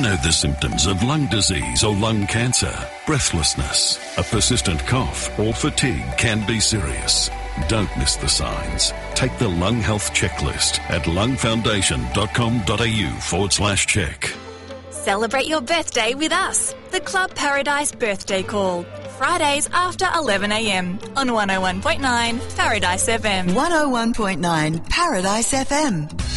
know the symptoms of lung disease or lung cancer, breathlessness, a persistent cough or fatigue can be serious. Don't miss the signs. Take the Lung Health Checklist at lungfoundation.com.au/check. Celebrate your birthday with us. The Club Paradise Birthday Call. Fridays after 11 a.m. on 101.9 Paradise FM. 101.9 Paradise FM.